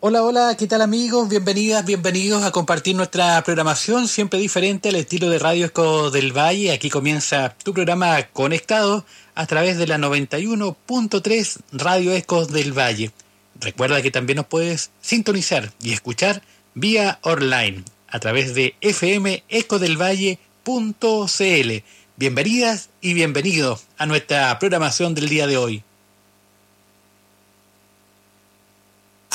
Hola, hola, ¿qué tal amigos? Bienvenidas, bienvenidos a compartir nuestra programación, siempre diferente al estilo de Radio Eco del Valle. Aquí comienza tu programa conectado a través de la 91.3 Radio Ecos del Valle. Recuerda que también nos puedes sintonizar y escuchar vía online a través de fmecodelvalle.cl. Bienvenidas y bienvenidos a nuestra programación del día de hoy.